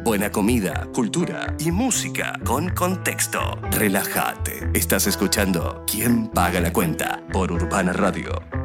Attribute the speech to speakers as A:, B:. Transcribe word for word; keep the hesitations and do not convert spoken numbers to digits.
A: buena comida, cultura y música con contexto. Relájate. Estás escuchando ¿Quién paga la cuenta? Por Urbana Radio.